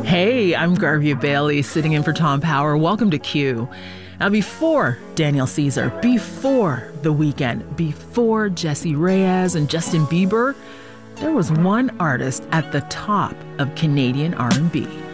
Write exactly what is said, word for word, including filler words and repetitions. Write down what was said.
Hey, I'm Garvia Bailey, sitting in for Tom Power. Welcome to Q. Now, before Daniel Caesar, before The Weeknd, before Jessie Reyez and Justin Bieber, there was one artist at the top of Canadian R and B.